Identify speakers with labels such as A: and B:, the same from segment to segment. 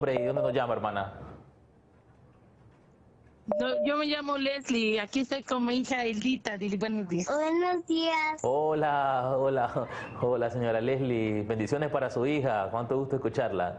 A: ¿Y dónde nos llama, hermana?
B: Yo me llamo Leslie, aquí estoy con mi hija Hildita, dile buenos días.
C: Buenos días.
A: Hola, hola, hola, señora Leslie. Bendiciones para su hija. Cuánto gusto escucharla.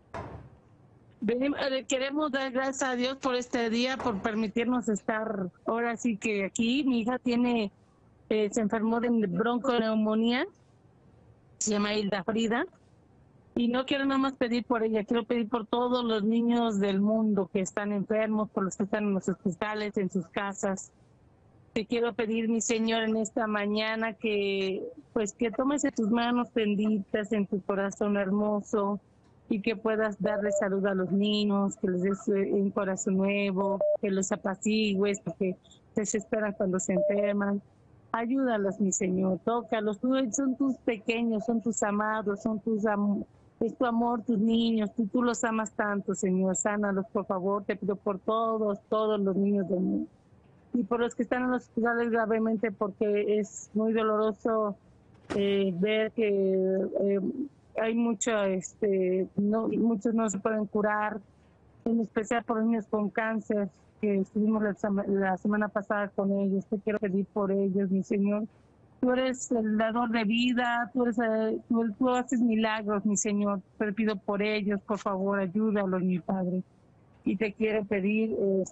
B: Queremos dar gracias a Dios por este día, por permitirnos estar ahora sí que aquí. Mi hija se enfermó de bronconeumonía, se llama Hilda Frida. Y no quiero nada más pedir por ella, quiero pedir por todos los niños del mundo que están enfermos, por los que están en los hospitales, en sus casas. Te quiero pedir, mi Señor, en esta mañana que tomes en tus manos benditas, en tu corazón hermoso, y que puedas darle salud a los niños, que les des un corazón nuevo, que los apacigues, porque se desesperan cuando se enferman. Ayúdalos, mi Señor, tócalos. Son tus pequeños, son tus amados, es tu amor, tus niños, tú los amas tanto, Señor. Sánalos, por favor, te pido por todos los niños del mundo. Y por los que están en los hospitales gravemente, porque es muy doloroso ver que hay muchos no se pueden curar, en especial por niños con cáncer, que estuvimos la semana pasada con ellos. Te quiero pedir por ellos, mi Señor. Tú eres el dador de vida, tú haces milagros, mi Señor. Te pido por ellos, por favor, ayúdalos, mi Padre. Y te quiero pedir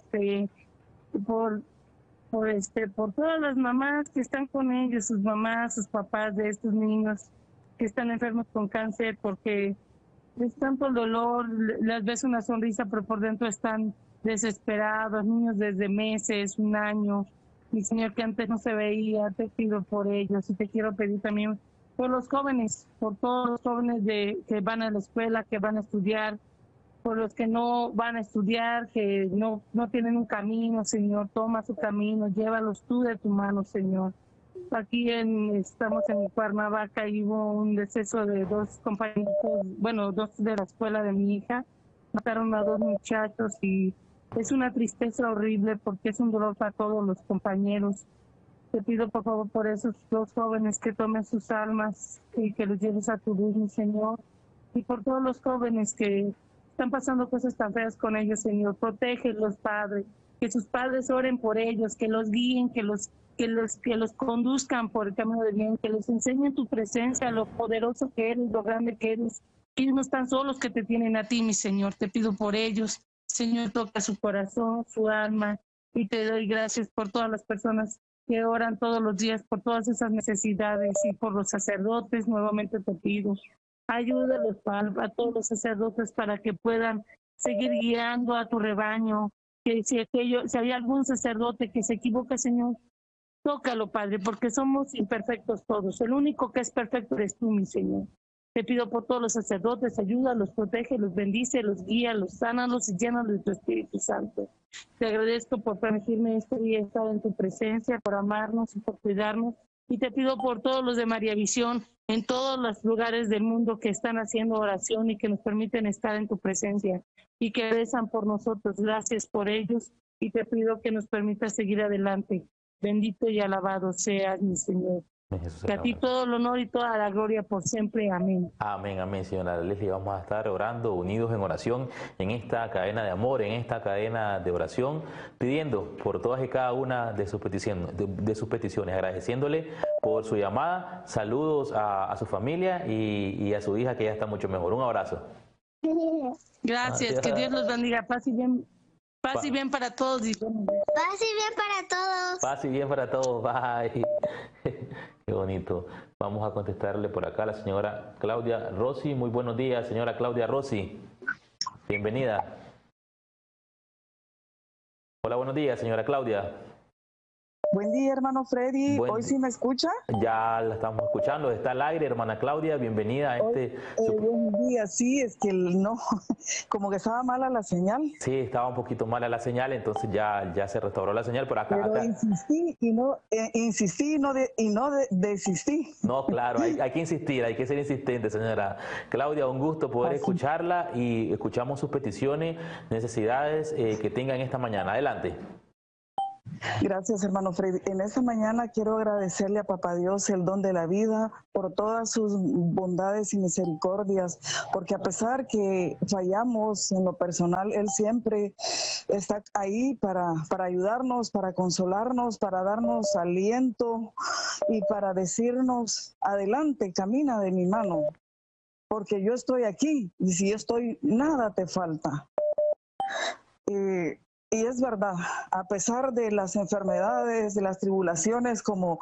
B: por todas las mamás que están con ellos, sus mamás, sus papás de estos niños que están enfermos con cáncer, porque es tanto el dolor, les ves una sonrisa, pero por dentro están desesperados, niños desde meses, un año, mi Señor, que antes no se veía. Te pido por ellos y te quiero pedir también por los jóvenes, por todos los jóvenes que van a la escuela, que van a estudiar, por los que no van a estudiar, que no tienen un camino, Señor. Toma su camino, llévalos tú de tu mano, Señor. Aquí estamos en Cuernavaca y hubo un deceso de dos compañeros, dos de la escuela de mi hija. Mataron a dos muchachos y es una tristeza horrible porque es un dolor para todos los compañeros. Te pido por favor por esos dos jóvenes que tomen sus almas y que los lleves a tu luz, mi Señor. Y por todos los jóvenes que están pasando cosas tan feas con ellos, Señor. Protégelos, Padre. Que sus padres oren por ellos, que los guíen, que los conduzcan por el camino de bien, que les enseñen tu presencia, lo poderoso que eres, lo grande que eres. Ellos no están solos, que te tienen a ti, mi Señor. Te pido por ellos. Señor, toca su corazón, su alma, y te doy gracias por todas las personas que oran todos los días por todas esas necesidades, y por los sacerdotes. Nuevamente te pido, ayúdalos a todos los sacerdotes para que puedan seguir guiando a tu rebaño. Que si hay algún sacerdote que se equivoca, Señor, tócalo, Padre, porque somos imperfectos todos. El único que es perfecto eres tú, mi Señor. Te pido por todos los sacerdotes, ayúdalos, protégelos, bendícelos, guíalos, sánalos y llénalos de tu Espíritu Santo. Te agradezco por permitirme este día estar en tu presencia, por amarnos y por cuidarnos. Y te pido por todos los de María Visión, en todos los lugares del mundo que están haciendo oración y que nos permiten estar en tu presencia y que rezan por nosotros. Gracias por ellos y te pido que nos permitas seguir adelante. Bendito y alabado seas, mi Señor. Que a ti todo el honor y toda la gloria por siempre. Amén.
A: Amén, amén, señora Leslie. Vamos a estar orando, unidos en oración, en esta cadena de amor, en esta cadena de oración, pidiendo por todas y cada una de sus peticiones, agradeciéndole por su llamada. Saludos a su familia y a su hija, que ya está mucho mejor. Un abrazo.
B: Gracias, que Dios los bendiga. Paz y bien. Paz y bien para todos.
C: Paz y bien para todos.
A: Paz y bien para todos. Bye. Qué bonito. Vamos a contestarle por acá a la señora Claudia Rossi. Muy buenos días, señora Claudia Rossi. Bienvenida. Hola, buenos días, señora Claudia.
D: Buen día, hermano Freddy. ¿Hoy sí me escucha?
A: Ya la estamos escuchando. Está al aire, hermana Claudia. Bienvenida a este...
D: Buen día. Sí, es que no, como que estaba mala la señal.
A: Sí, estaba un poquito mala la señal, entonces ya se restauró la señal. Pero acá...
D: insistí y no desistí.
A: No, claro, hay que insistir, hay que ser insistente, señora Claudia. Un gusto poder escucharla y escuchamos sus peticiones, necesidades que tengan esta mañana. Adelante.
D: Gracias, hermano Freddy. En esta mañana quiero agradecerle a Papá Dios el don de la vida por todas sus bondades y misericordias, porque a pesar que fallamos en lo personal, Él siempre está ahí para ayudarnos, para consolarnos, para darnos aliento y para decirnos, adelante, camina de mi mano, porque yo estoy aquí y si yo estoy, nada te falta. Y es verdad, a pesar de las enfermedades, de las tribulaciones, como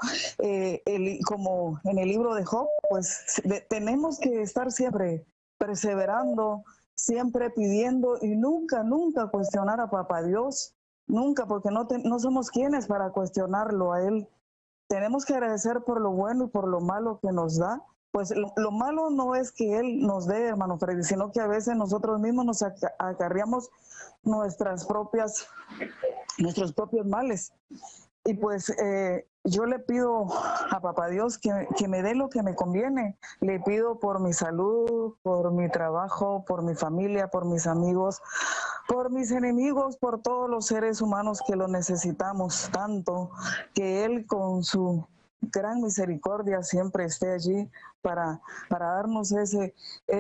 D: en el libro de Job, pues tenemos que estar siempre perseverando, siempre pidiendo y nunca, nunca cuestionar a Papá Dios, nunca, porque no somos quienes para cuestionarlo a Él. Tenemos que agradecer por lo bueno y por lo malo que nos da. Pues lo malo no es que Él nos dé, hermano Freddy, sino que a veces nosotros mismos nos acarreamos nuestros propios males. Y pues yo le pido a Papá Dios que me dé lo que me conviene. Le pido por mi salud, por mi trabajo, por mi familia, por mis amigos, por mis enemigos, por todos los seres humanos que lo necesitamos tanto, que Él con su gran misericordia siempre esté allí para darnos ese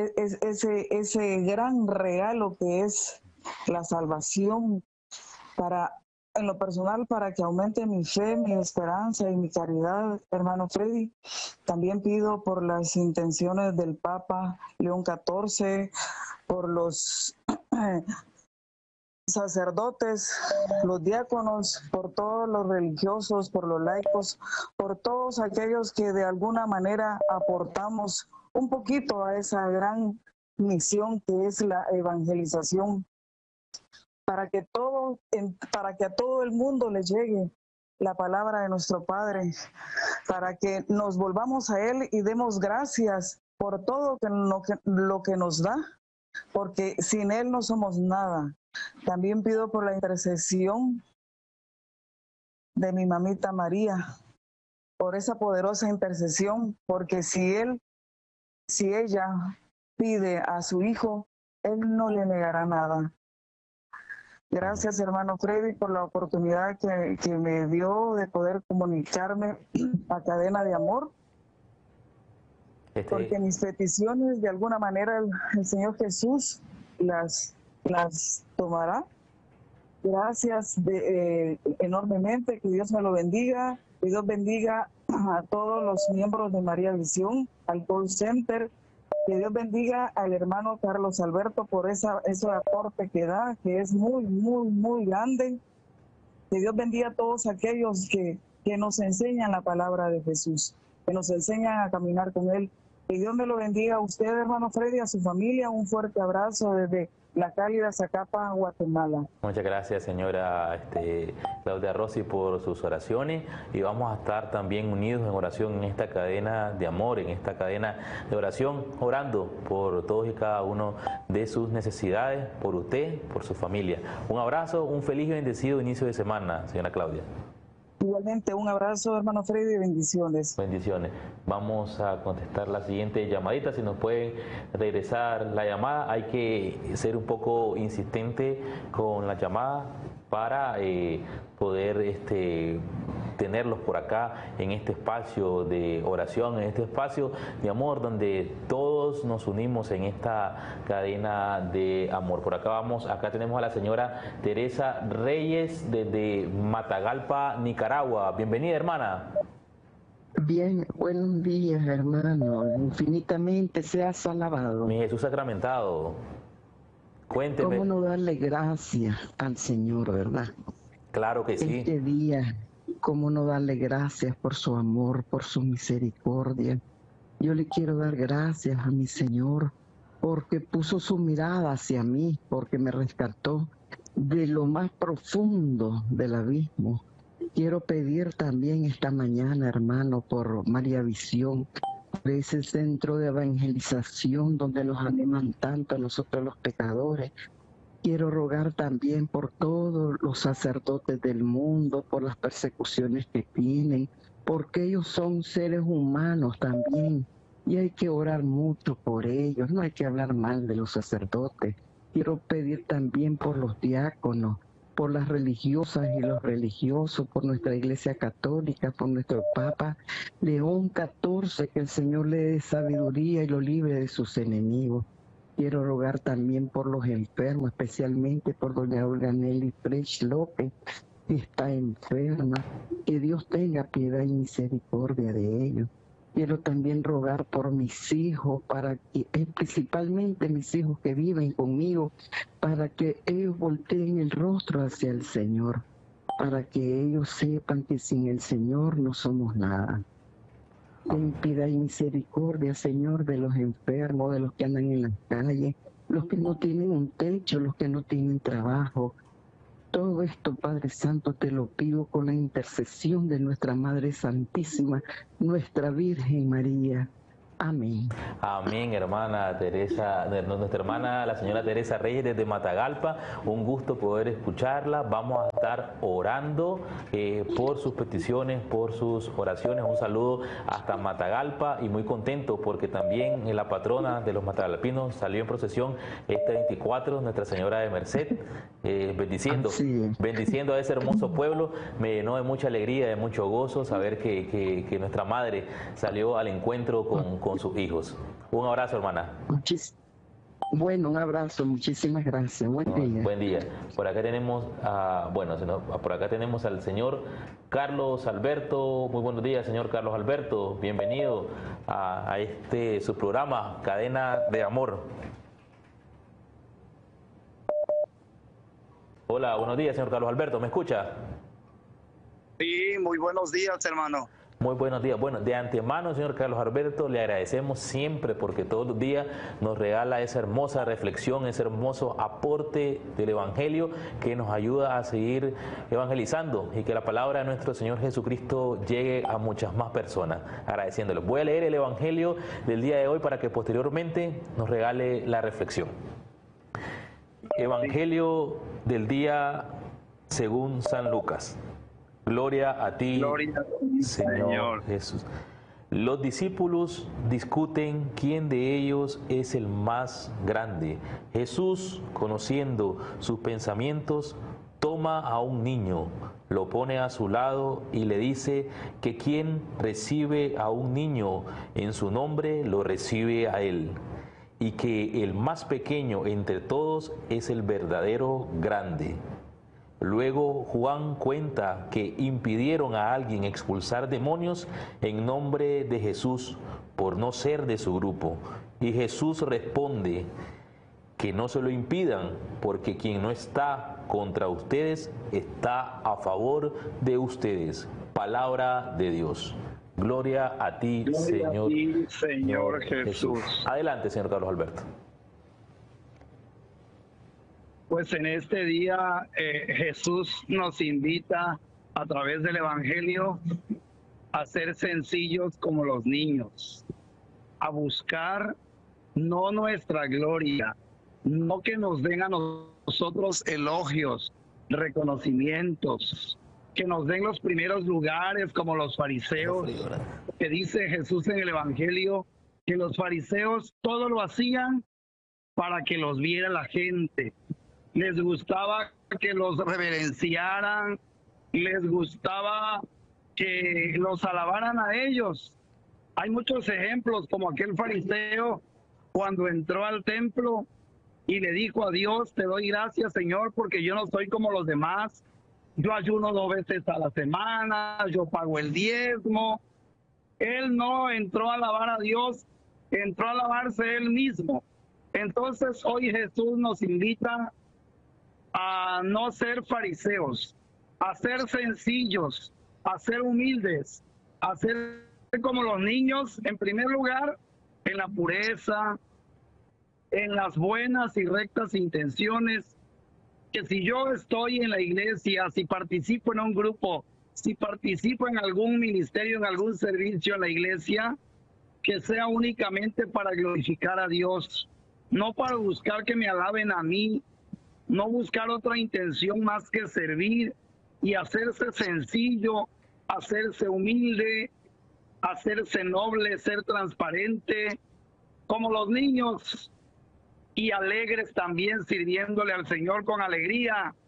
D: gran regalo que es la salvación, en lo personal, para que aumente mi fe, mi esperanza y mi caridad, hermano Freddy. También pido por las intenciones del Papa León XIV, por los sacerdotes, los diáconos, por todos los religiosos, por los laicos, por todos aquellos que de alguna manera aportamos un poquito a esa gran misión que es la evangelización, para que a todo el mundo le llegue la palabra de nuestro Padre, para que nos volvamos a Él y demos gracias por todo lo que nos da, porque sin Él no somos nada. También pido por la intercesión de mi mamita María, por esa poderosa intercesión, porque si ella pide a su hijo, Él no le negará nada. Gracias, hermano Freddy, por la oportunidad que me dio de poder comunicarme a Cadena de Amor, porque mis peticiones, de alguna manera, el Señor Jesús las tomará. Gracias enormemente, que Dios me lo bendiga, que Dios bendiga a todos los miembros de María Visión, al call center, que Dios bendiga al hermano Carlos Alberto por ese aporte que da, que es muy, muy, muy grande. Que Dios bendiga a todos aquellos que nos enseñan la palabra de Jesús, que nos enseñan a caminar con Él. Que Dios me lo bendiga a usted, hermano Freddy, a su familia. Un fuerte abrazo desde la cálida Zacapa, Guatemala.
A: Muchas gracias, señora Claudia Rossi, por sus oraciones, y vamos a estar también unidos en oración en esta cadena de amor, en esta cadena de oración, orando por todos y cada uno de sus necesidades, por usted, por su familia. Un abrazo, un feliz y bendecido inicio de semana, señora Claudia.
D: Igualmente, un abrazo, hermano Freddy, y bendiciones.
A: Bendiciones. Vamos a contestar la siguiente llamadita. Si nos pueden regresar la llamada, hay que ser un poco insistente con la llamada para poder tenerlos por acá en este espacio de oración, en este espacio de amor, donde todos nos unimos en esta cadena de amor. Por acá acá tenemos a la señora Teresa Reyes desde Matagalpa, Nicaragua. Bienvenida, hermana.
E: Bien, buenos días, hermano. Infinitamente seas alabado.
A: Mi Jesús sacramentado. Cuénteme.
E: ¿Cómo no darle gracias al Señor, verdad?
A: Claro que sí.
E: Este día, ¿cómo no darle gracias por su amor, por su misericordia? Yo le quiero dar gracias a mi Señor porque puso su mirada hacia mí, porque me rescató de lo más profundo del abismo. Quiero pedir también esta mañana, hermano, por María Visión, por ese centro de evangelización donde nos animan tanto a nosotros los pecadores. Quiero rogar también por todos los sacerdotes del mundo, por las persecuciones que tienen, porque ellos son seres humanos también y hay que orar mucho por ellos, no hay que hablar mal de los sacerdotes. Quiero pedir también por los diáconos, por las religiosas y los religiosos, por nuestra Iglesia Católica, por nuestro Papa León XIV, que el Señor le dé sabiduría y lo libre de sus enemigos. Quiero rogar también por los enfermos, especialmente por doña Olga Nelly Fresh López, que está enferma. Que Dios tenga piedad y misericordia de ellos. Quiero también rogar por mis hijos, para que, principalmente mis hijos que viven conmigo, para que ellos volteen el rostro hacia el Señor, para que ellos sepan que sin el Señor no somos nada. Ten piedad y misericordia, Señor, de los enfermos, de los que andan en las calles, los que no tienen un techo, los que no tienen trabajo. Todo esto, Padre Santo, te lo pido con la intercesión de nuestra Madre Santísima, nuestra Virgen María. Amén.
A: Amén, hermana Teresa, nuestra hermana, la señora Teresa Reyes desde Matagalpa. Un gusto poder escucharla. Vamos a estar orando por sus peticiones, por sus oraciones. Un saludo hasta Matagalpa y muy contento porque también la patrona de los matagalpinos salió en procesión este 24, Nuestra Señora de Merced, bendiciendo a ese hermoso pueblo. Me llenó de mucha alegría, de mucho gozo saber que nuestra madre salió al encuentro con sus hijos. Un abrazo, hermana.
E: Bueno, un abrazo, muchísimas gracias. Buen día.
A: Buen día. Por acá tenemos por acá tenemos al señor Carlos Alberto. Muy buenos días, señor Carlos Alberto. Bienvenido a su programa, Cadena de Amor. Hola, buenos días, señor Carlos Alberto. ¿Me escucha?
F: Sí, muy buenos días, hermano.
A: Muy buenos días. Bueno, de antemano, señor Carlos Alberto, le agradecemos siempre porque todos los días nos regala esa hermosa reflexión, ese hermoso aporte del Evangelio que nos ayuda a seguir evangelizando y que la palabra de nuestro Señor Jesucristo llegue a muchas más personas. Agradeciéndolo. Voy a leer el Evangelio del día de hoy para que posteriormente nos regale la reflexión. Evangelio del día según San Lucas. Gloria a ti, Señor Jesús. Los discípulos discuten quién de ellos es el más grande. Jesús, conociendo sus pensamientos, toma a un niño, lo pone a su lado y le dice que quien recibe a un niño en su nombre, lo recibe a él, y que el más pequeño entre todos es el verdadero grande. Luego Juan cuenta que impidieron a alguien expulsar demonios en nombre de Jesús por no ser de su grupo. Y Jesús responde que no se lo impidan, porque quien no está contra ustedes está a favor de ustedes. Palabra de Dios. Gloria a ti, Señor,
F: a ti, Señor Jesús.
A: Adelante, señor Carlos Alberto.
F: Pues en este día Jesús nos invita a través del Evangelio a ser sencillos como los niños, a buscar no nuestra gloria, no que nos den a nosotros elogios, reconocimientos, que nos den los primeros lugares como los fariseos, que dice Jesús en el Evangelio que los fariseos todo lo hacían para que los viera la gente. Les gustaba que los reverenciaran, les gustaba que los alabaran a ellos. Hay muchos ejemplos, como aquel fariseo cuando entró al templo y le dijo a Dios: te doy gracias, Señor, porque yo no soy como los demás. Yo ayuno 2 veces a la semana, yo pago el diezmo. Él no entró a alabar a Dios, entró a alabarse él mismo. Entonces hoy Jesús nos invita a no ser fariseos, a ser sencillos, a ser humildes, a ser como los niños, en primer lugar, en la pureza, en las buenas y rectas intenciones, que si yo estoy en la iglesia, si participo en un grupo, si participo en algún ministerio, en algún servicio en la iglesia, que sea únicamente para glorificar a Dios, no para buscar que me alaben a mí, no buscar otra intención más que servir y hacerse sencillo, hacerse humilde, hacerse noble, ser transparente, como los niños, y alegres también, sirviéndole al Señor con alegría,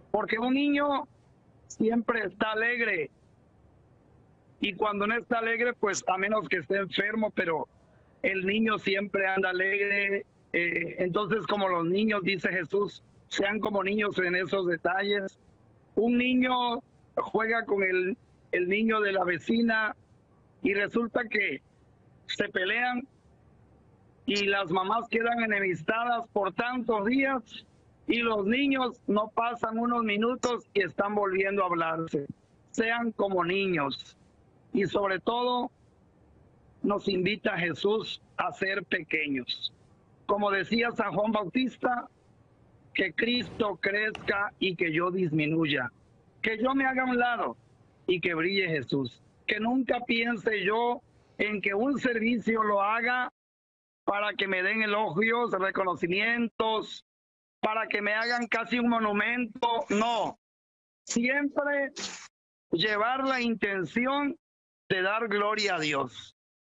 F: Porque un niño siempre está alegre. Y cuando no está alegre, pues a menos que esté enfermo, pero el niño siempre anda alegre. Entonces, como los niños, dice Jesús, sean como niños en esos detalles. Un niño juega con el niño de la vecina y resulta que se pelean y las mamás quedan enemistadas por tantos días y los niños no pasan unos minutos y están volviendo a hablarse. Sean como niños. Y sobre todo, nos invita Jesús a ser pequeños. Como decía San Juan Bautista, que Cristo crezca y que yo disminuya. Que yo me haga a un lado y que brille Jesús. Que nunca piense yo en que un servicio lo haga para que me den elogios, reconocimientos, para que me hagan casi un monumento. No. Siempre llevar la intención de dar gloria a Dios.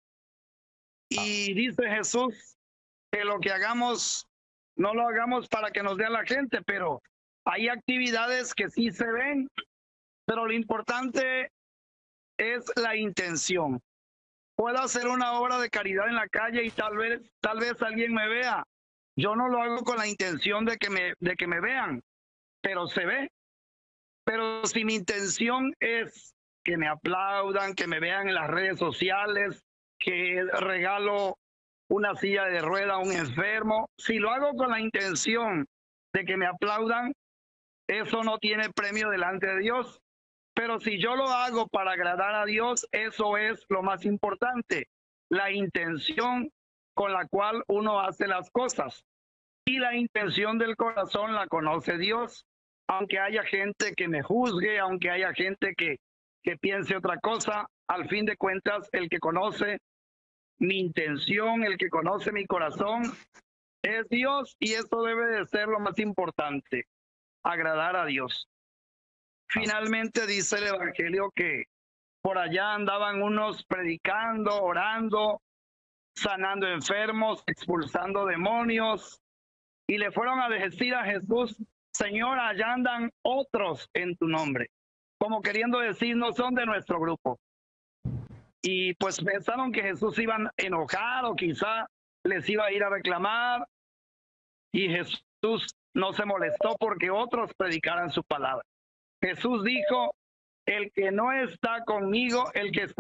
F: Y dice Jesús que lo que hagamos, no lo hagamos para que nos vea la gente, pero hay actividades que sí se ven, pero lo importante es la intención. Puedo hacer una obra de caridad en la calle y tal vez alguien me vea. Yo no lo hago con la intención de que me vean, pero se ve. Pero si mi intención es que me aplaudan, que me vean en las redes sociales, que regalo una silla de rueda a un enfermo, si lo hago con la intención de que me aplaudan, eso no tiene premio delante de Dios. Pero si yo lo hago para agradar a Dios, eso es lo más importante, la intención con la cual uno hace las cosas. Y la intención del corazón la conoce Dios. Aunque haya gente que me juzgue, aunque haya gente que piense otra cosa, al fin de cuentas, el que conoce mi intención, el que conoce mi corazón, es Dios, y eso debe de ser lo más importante, agradar a Dios. Finalmente dice el Evangelio que por allá andaban unos predicando, orando, sanando enfermos, expulsando demonios, y le fueron a decir a Jesús: Señor, allá andan otros en tu nombre, como queriendo decir, no son de nuestro grupo. Y pues pensaron que Jesús iba a enojar o quizá les iba a ir a reclamar, y Jesús no se molestó porque otros predicaran su palabra. Jesús dijo: el que no está conmigo, el que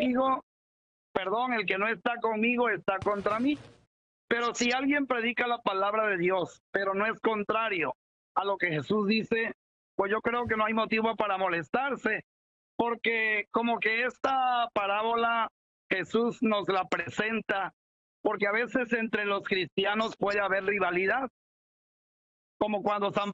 F: no está conmigo está contra mí. Pero si alguien predica la palabra de Dios, pero no es contrario a lo que Jesús dice, pues yo creo que no hay motivo para molestarse, porque como que esta parábola Jesús nos la presenta, porque a veces entre los cristianos puede haber rivalidad, como cuando San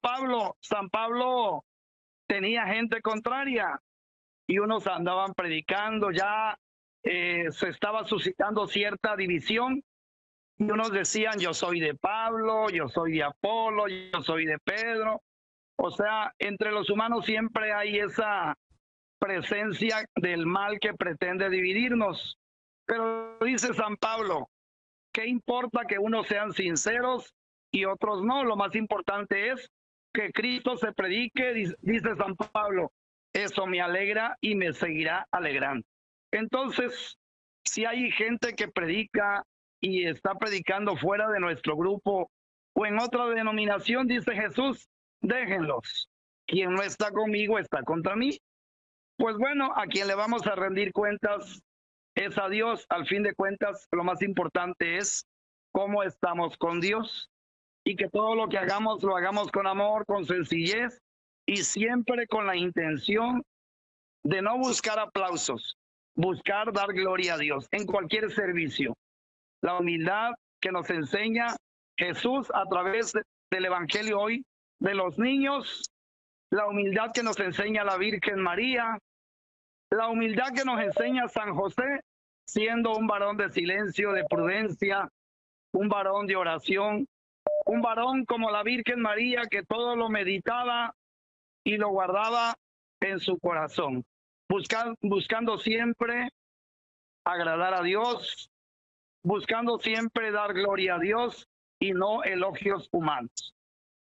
F: Pablo tenía gente contraria y unos andaban predicando, ya se estaba suscitando cierta división. Y unos decían: yo soy de Pablo, yo soy de Apolo, yo soy de Pedro. O sea, entre los humanos siempre hay esa presencia del mal que pretende dividirnos. Pero dice San Pablo, ¿qué importa que unos sean sinceros y otros no? Lo más importante es que Cristo se predique, dice San Pablo. Eso me alegra y me seguirá alegrando. Entonces, si hay gente que predica y está predicando fuera de nuestro grupo o en otra denominación, dice Jesús, déjenlos. Quien no está conmigo está contra mí. Pues bueno, a quien le vamos a rendir cuentas es a Dios. Al fin de cuentas, lo más importante es cómo estamos con Dios, y que todo lo que hagamos lo hagamos con amor, con sencillez y siempre con la intención de no buscar aplausos, buscar dar gloria a Dios en cualquier servicio. La humildad que nos enseña Jesús a través del Evangelio hoy de los niños, la humildad que nos enseña la Virgen María, la humildad que nos enseña San José, siendo un varón de silencio, de prudencia, un varón de oración, un varón como la Virgen María que todo lo meditaba y lo guardaba en su corazón, buscando siempre agradar a Dios, buscando siempre dar gloria a Dios y no elogios humanos.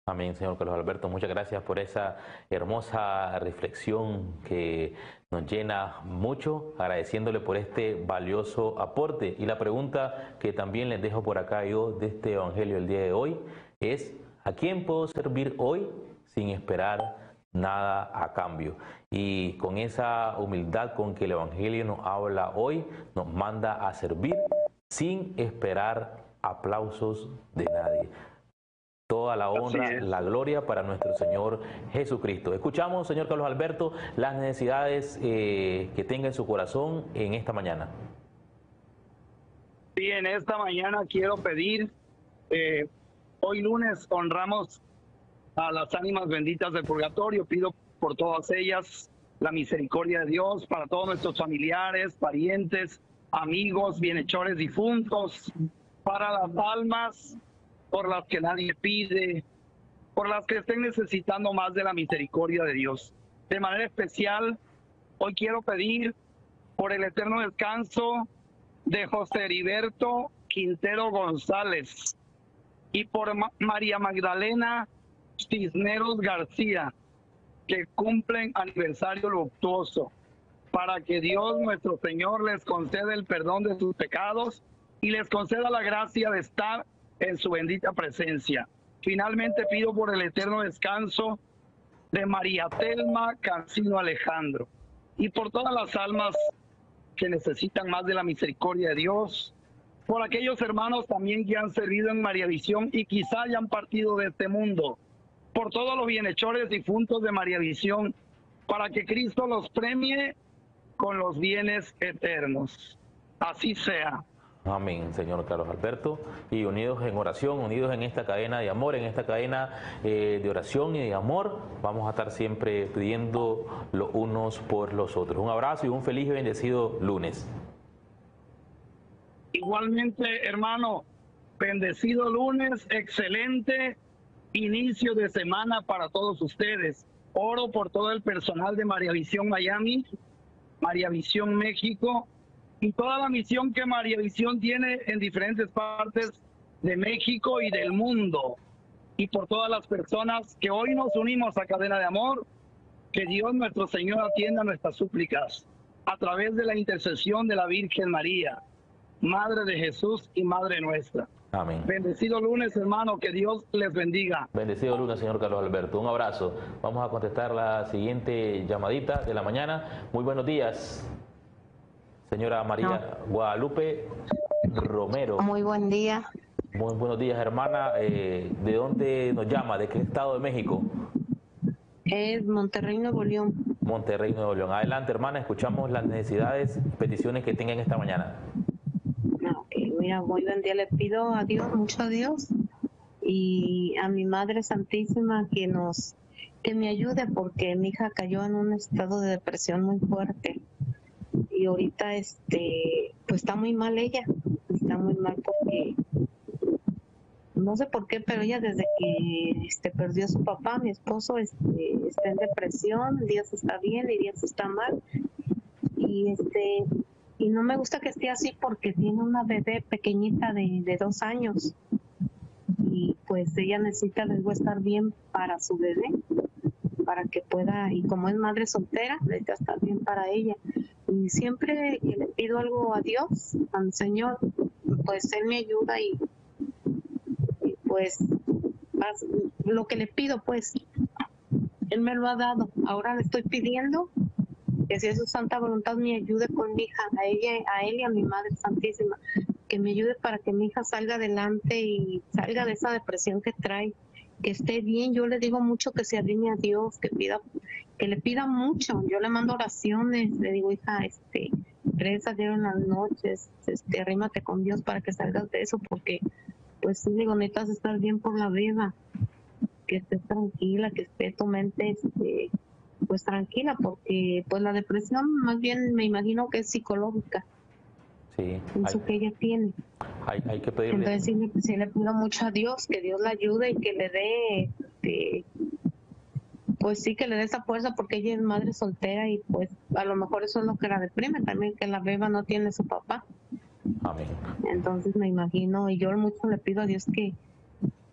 A: Amén, señor Carlos Alberto. Muchas gracias por esa hermosa reflexión que nos llena mucho, agradeciéndole por este valioso aporte. Y la pregunta que también les dejo por acá yo de este evangelio el día de hoy es: ¿a quién puedo servir hoy sin esperar nada a cambio? Y con esa humildad con que el evangelio nos habla hoy, nos manda a servir sin esperar aplausos de nadie. Toda la honra, la gloria para nuestro Señor Jesucristo. Escuchamos, señor Carlos Alberto, las necesidades que tenga en su corazón en esta mañana.
F: Sí, en esta mañana quiero pedir, hoy lunes honramos a las ánimas benditas del purgatorio. Pido por todas ellas la misericordia de Dios, para todos nuestros familiares, parientes, amigos, bienhechores difuntos, para las almas por las que nadie pide, por las que estén necesitando más de la misericordia de Dios. De manera especial, hoy quiero pedir por el eterno descanso de José Heriberto Quintero González y por María Magdalena Cisneros García, que cumplen aniversario luctuoso, para que Dios nuestro Señor les conceda el perdón de sus pecados y les conceda la gracia de estar en su bendita presencia. Finalmente pido por el eterno descanso de María Telma Cancino Alejandro y por todas las almas que necesitan más de la misericordia de Dios, por aquellos hermanos también que han servido en María Visión y quizá hayan partido de este mundo, por todos los bienhechores difuntos de María Visión, para que Cristo los premie con los bienes eternos. Así sea.
A: Amén, señor Carlos Alberto. Y unidos en oración, unidos en esta cadena de amor, en esta cadena de oración y de amor, vamos a estar siempre pidiendo los unos por los otros. Un abrazo y un feliz y bendecido lunes.
F: Igualmente, hermano, bendecido lunes, excelente inicio de semana para todos ustedes. Oro por todo el personal de María Visión Miami, María Visión México, y toda la misión que María Visión tiene en diferentes partes de México y del mundo, y por todas las personas que hoy nos unimos a Cadena de Amor. Que Dios nuestro Señor atienda nuestras súplicas a través de la intercesión de la Virgen María, Madre de Jesús y Madre nuestra.
A: Amén.
F: Bendecido lunes, hermano, que Dios les bendiga.
A: Bendecido lunes, señor Carlos Alberto. Un abrazo. Vamos a contestar la siguiente llamadita de la mañana. Muy buenos días, señora María Guadalupe Romero.
G: Muy buen día.
A: Muy buenos días, hermana. ¿De dónde nos llama? ¿De qué estado de México?
G: Es Monterrey, Nuevo León.
A: Monterrey, Nuevo León. Adelante, hermana. Escuchamos las necesidades y peticiones que tengan esta mañana.
G: Mira, muy buen día. Le pido a Dios, mucho a Dios y a mi Madre Santísima que me ayude, porque mi hija cayó en un estado de depresión muy fuerte. Y ahorita pues está muy mal ella, está muy mal porque no sé por qué, pero ella desde que perdió a su papá, mi esposo, está en depresión, días está bien y días está mal. Y no me gusta que esté así porque tiene una bebé pequeñita de 2 años y pues ella necesita luego estar bien para su bebé, para que pueda, y como es madre soltera, necesita estar bien para ella. Y siempre que le pido algo a Dios, al Señor, pues Él me ayuda y pues lo que le pido, pues Él me lo ha dado. Ahora le estoy pidiendo que si es su santa voluntad me ayude con mi hija, a él y a mi Madre Santísima, que me ayude para que mi hija salga adelante y salga de esa depresión que trae, que esté bien. Yo le digo mucho que se arrime a Dios, que le pida mucho. Yo le mando oraciones, le digo, hija, reza Dios en las noches, arrímate con Dios para que salgas de eso, porque pues sí, digo, necesitas estar bien por la vida, que estés tranquila, que esté tu mente pues tranquila, porque pues la depresión más bien me imagino que es psicológica.
A: Sí,
G: eso que ella tiene.
A: Hay que pedirle.
G: Entonces sí le pido mucho a Dios, que Dios la ayude y que le dé, pues sí, que le dé esa fuerza, porque ella es madre soltera y pues a lo mejor eso es lo que la deprime también, que la beba no tiene su papá.
A: Amén.
G: Entonces me imagino, y yo mucho le pido a Dios que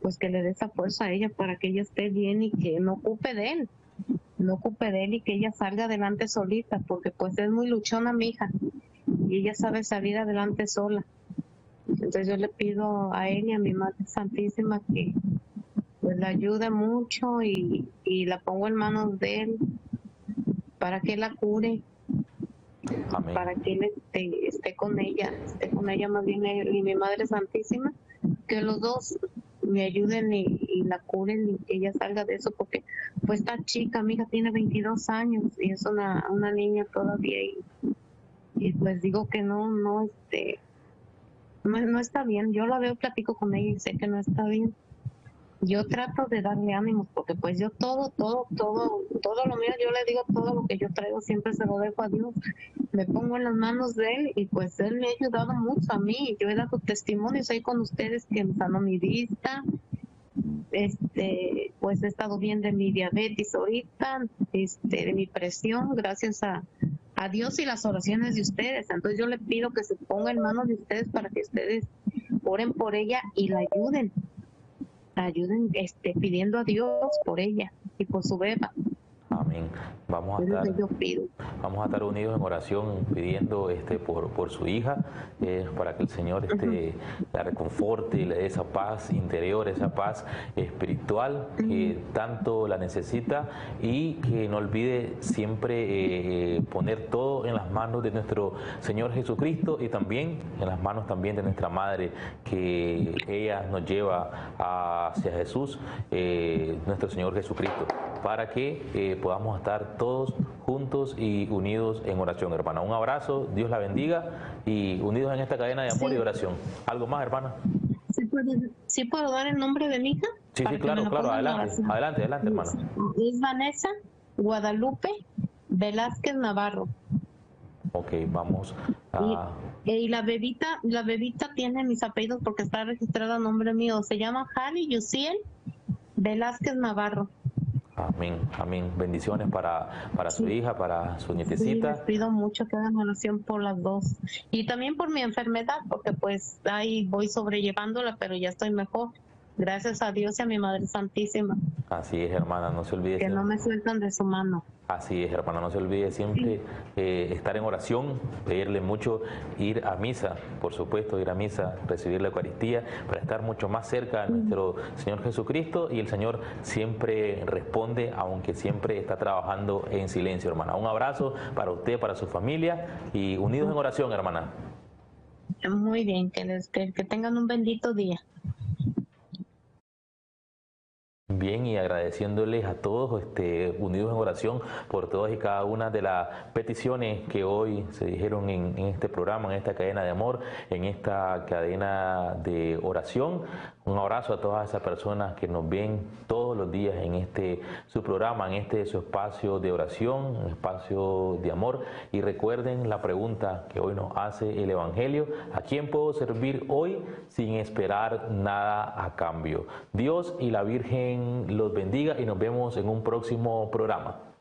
G: pues que le dé esa fuerza a ella para que ella esté bien y que no ocupe de él. No ocupe de él y que ella salga adelante solita, porque pues es muy luchona mi hija y ella sabe salir adelante sola. Entonces yo le pido a él y a mi Madre Santísima que pues la ayude mucho y la pongo en manos de él para que la cure.
A: Amén.
G: Para que él esté con ella más bien él y mi Madre Santísima, que los dos me ayuden y la curen y que ella salga de eso, porque pues está chica, mi hija tiene 22 años y es una niña todavía y pues digo que no está bien. Yo la veo, platico con ella y sé que no está bien. Yo trato de darle ánimos porque pues yo todo lo mío, yo le digo todo lo que yo traigo siempre se lo dejo a Dios, me pongo en las manos de él y pues él me ha ayudado mucho a mí. Yo he dado testimonios ahí con ustedes que me sanó mi vista, pues he estado bien de mi diabetes ahorita, de mi presión, gracias a Dios y las oraciones de ustedes. Entonces yo le pido que se ponga en manos de ustedes para que ustedes oren por ella y la ayuden pidiendo a Dios por ella y por su beba.
A: Amén. Vamos a estar unidos en oración pidiendo por su hija, para que el Señor la reconforte y le dé esa paz interior, esa paz espiritual que tanto la necesita, y que no olvide siempre poner todo en las manos de nuestro Señor Jesucristo y también en las manos también de nuestra Madre, que ella nos lleva hacia Jesús, nuestro Señor Jesucristo, para que podamos estar todos juntos y unidos en oración, hermana. Un abrazo, Dios la bendiga, y unidos en esta cadena de amor y oración. ¿Algo más, hermana?
G: ¿Sí puedo dar el nombre de mi hija?
A: Sí, claro, adelante, hermana.
G: Es Vanessa Guadalupe Velázquez Navarro.
A: Ok, vamos a...
G: Y la bebita tiene mis apellidos porque está registrada a nombre mío. Se llama Jali Yusiel Velázquez Navarro.
A: Amén, amén. Bendiciones para su hija, para su nietecita.
G: Sí, les pido mucho que hagan oración por las dos. Y también por mi enfermedad, porque pues ahí voy sobrellevándola, pero ya estoy mejor. Gracias a Dios y a mi Madre Santísima.
A: Así es, hermana, no se olvide.
G: Que no me sueltan de su mano.
A: Así es, hermana, no se olvide siempre estar en oración, pedirle mucho, ir a misa, por supuesto, ir a misa, recibir la Eucaristía, para estar mucho más cerca de nuestro Señor Jesucristo, y el Señor siempre responde, aunque siempre está trabajando en silencio, hermana. Un abrazo para usted, para su familia, y unidos en oración, hermana.
G: Muy bien, que tengan un bendito día.
A: Bien, y agradeciéndoles a todos, unidos en oración, por todas y cada una de las peticiones que hoy se dijeron en este programa, en esta cadena de amor, en esta cadena de oración. Un abrazo a todas esas personas que nos ven todos los días en su programa, en su espacio de oración, un espacio de amor. Y recuerden la pregunta que hoy nos hace el Evangelio: ¿a quién puedo servir hoy sin esperar nada a cambio? Dios y la Virgen los bendiga, y nos vemos en un próximo programa.